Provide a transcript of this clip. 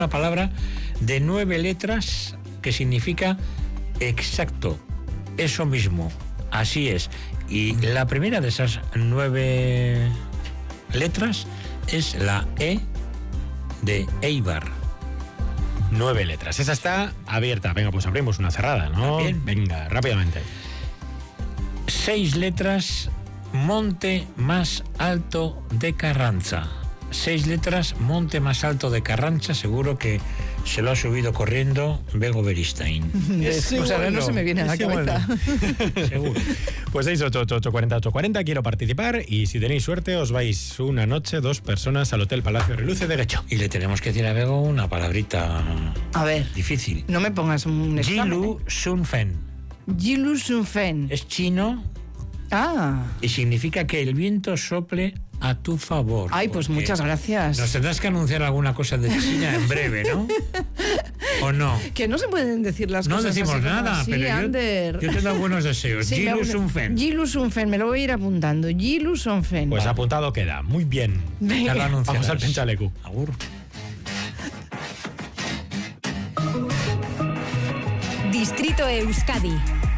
Una palabra de 9 letras que significa exacto, eso mismo, así es. Y la primera de esas 9 letras es la E de Eibar. 9 letras. Esa está abierta. Venga, pues abrimos una cerrada, ¿no? Bien. Venga, rápidamente. 6 letras, monte más alto de Carranza. 6 letras, monte más alto de Carranza, seguro que se lo ha subido corriendo Bego Beristain. Pues ahora no se me viene a la cabeza. Seguro. Pues 688-840-840, quiero participar y si tenéis suerte os vais una noche, 2 personas al Hotel Palacio Reluce de Guecho. Y le tenemos que decir a Bego una palabrita A ver, difícil. no me pongas un examen. Jilu Sun Fen. Jilu Sun Fen. Es chino Ah. y significa que el viento sople a tu favor. Ay, pues Porque muchas gracias. nos tendrás que anunciar alguna cosa de China en breve, ¿no? ¿O no? Que no se pueden decir las No cosas decimos así como nada, así, pero Ander. yo te doy buenos deseos. Sí, Jilu Sun Fen. Jilu Sun Fen, me lo voy a ir apuntando. Jilu Sun Fen. Pues apuntado queda. Muy bien. Venga. Ya lo anunciarás. Vamos al Penchalecu. Agur. Distrito Euskadi